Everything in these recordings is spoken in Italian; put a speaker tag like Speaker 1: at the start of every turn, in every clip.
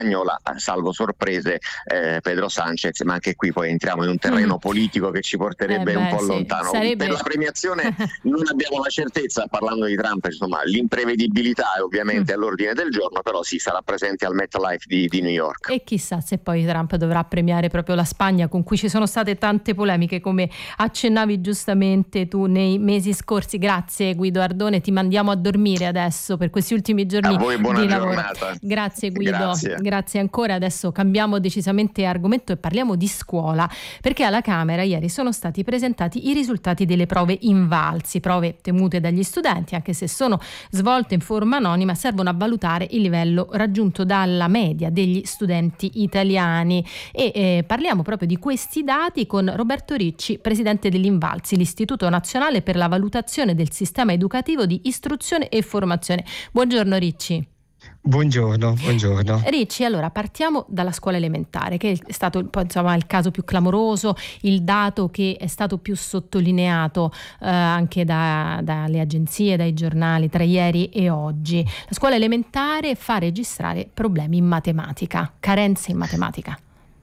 Speaker 1: spagnola, salvo sorprese, Pedro Sanchez, ma anche qui poi entriamo in un terreno politico che ci porterebbe un po' lontano. Per la premiazione non abbiamo la certezza, parlando di Trump, insomma, l'imprevedibilità è ovviamente all'ordine del giorno, però sì, sarà presente al MetLife di New York.
Speaker 2: E chissà se poi Trump dovrà premiare proprio la Spagna, con cui ci sono state tante polemiche, come accennavi giustamente tu nei mesi scorsi. Grazie Guido Ardone, ti mandiamo a dormire adesso per questi ultimi giorni di lavoro. Grazie Guido. Grazie ancora. Adesso cambiamo decisamente argomento e parliamo di scuola, perché alla Camera ieri sono stati presentati i risultati delle prove Invalsi, prove temute dagli studenti, anche se sono svolte in forma anonima, servono a valutare il livello raggiunto dalla media degli studenti italiani. E parliamo proprio di questi dati con Roberto Ricci, presidente dell'Invalsi, l'Istituto Nazionale per la Valutazione del Sistema Educativo di Istruzione e Formazione. Buongiorno Ricci.
Speaker 3: Buongiorno.
Speaker 2: Ricci, allora partiamo dalla scuola elementare, che è stato il caso più clamoroso, il dato che è stato più sottolineato anche dalle agenzie, dai giornali tra ieri e oggi. La scuola elementare fa registrare problemi in matematica, carenze in matematica.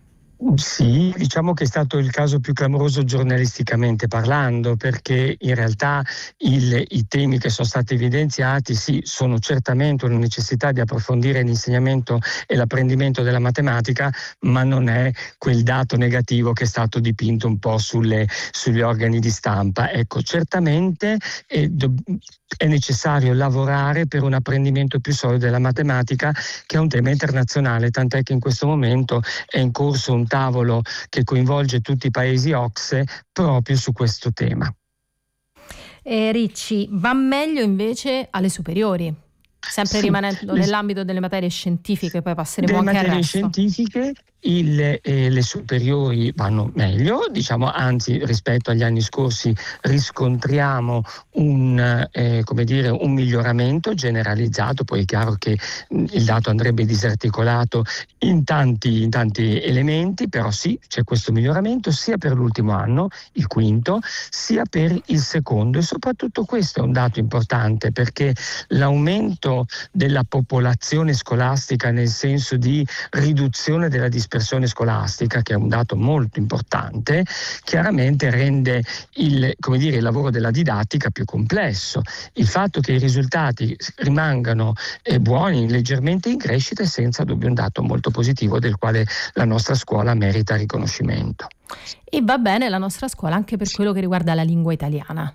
Speaker 3: Sì, diciamo che è stato il caso più clamoroso giornalisticamente parlando, perché in realtà i temi che sono stati evidenziati sì, sono certamente una necessità di approfondire l'insegnamento e l'apprendimento della matematica, ma non è quel dato negativo che è stato dipinto un po' sugli organi di stampa. Ecco, certamente è necessario lavorare per un apprendimento più solido della matematica, che è un tema internazionale, tant'è che in questo momento è in corso un tavolo che coinvolge tutti i paesi OCSE proprio su questo tema.
Speaker 2: Ricci, va meglio invece alle superiori, sempre rimanendo nell'ambito delle materie scientifiche, poi passeremo anche al resto.
Speaker 3: Le materie scientifiche, le superiori vanno meglio, diciamo, anzi rispetto agli anni scorsi riscontriamo un miglioramento generalizzato. Poi è chiaro che il dato andrebbe disarticolato in tanti elementi, però sì, c'è questo miglioramento sia per l'ultimo anno, il quinto, sia per il secondo, e soprattutto questo è un dato importante, perché l'aumento della popolazione scolastica, nel senso di riduzione della dispersione scolastica, che è un dato molto importante, chiaramente rende il lavoro della didattica più complesso. Il fatto che i risultati rimangano buoni, leggermente in crescita, è senza dubbio un dato molto positivo, del quale la nostra scuola merita riconoscimento.
Speaker 2: E va bene la nostra scuola anche per quello che riguarda la lingua italiana.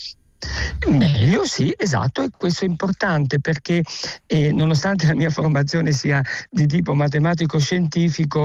Speaker 3: Meglio, sì, esatto, e questo è importante perché nonostante la mia formazione sia di tipo matematico-scientifico,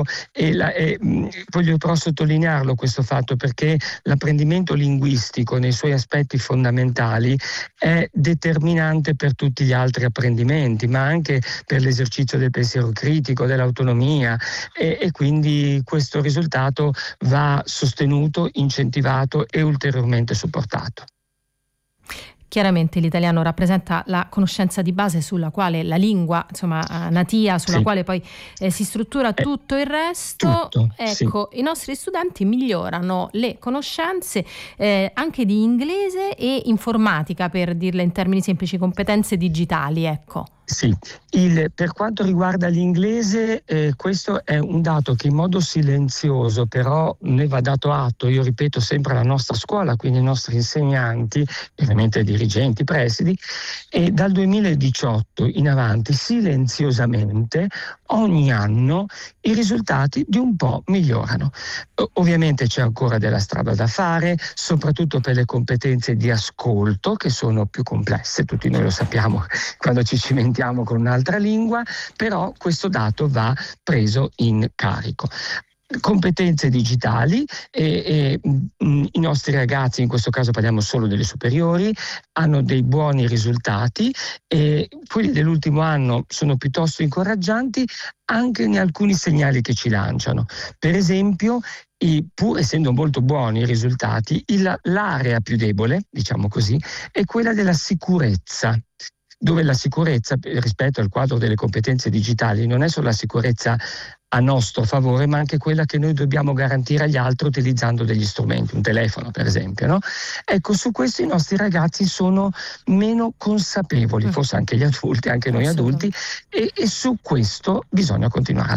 Speaker 3: voglio però sottolinearlo questo fatto, perché l'apprendimento linguistico nei suoi aspetti fondamentali è determinante per tutti gli altri apprendimenti, ma anche per l'esercizio del pensiero critico, dell'autonomia, e quindi questo risultato va sostenuto, incentivato e ulteriormente supportato.
Speaker 2: Chiaramente l'italiano rappresenta la conoscenza di base sulla quale la lingua, natia, sulla quale poi si struttura tutto il resto. Ecco, sì. I nostri studenti migliorano le conoscenze anche di inglese e informatica, per dirle in termini semplici, competenze digitali, ecco.
Speaker 3: Sì, per quanto riguarda l'inglese, questo è un dato che in modo silenzioso però ne va dato atto, io ripeto sempre alla nostra scuola, quindi ai nostri insegnanti, ovviamente ai dirigenti, presidi, e dal 2018 in avanti silenziosamente ogni anno i risultati di un po' migliorano. Ovviamente c'è ancora della strada da fare, soprattutto per le competenze di ascolto, che sono più complesse, tutti noi lo sappiamo quando ci cimentiamo con un'altra lingua, però questo dato va preso in carico. Competenze digitali, i nostri ragazzi, in questo caso parliamo solo delle superiori, hanno dei buoni risultati, e quelli dell'ultimo anno sono piuttosto incoraggianti anche in alcuni segnali che ci lanciano. Per esempio, pur essendo molto buoni i risultati, l'area più debole, diciamo così, è quella della sicurezza, dove la sicurezza rispetto al quadro delle competenze digitali non è solo la sicurezza a nostro favore, ma anche quella che noi dobbiamo garantire agli altri utilizzando degli strumenti, un telefono per esempio, no? Ecco, su questo i nostri ragazzi sono meno consapevoli, forse anche gli adulti, anche noi adulti, e su questo bisogna continuare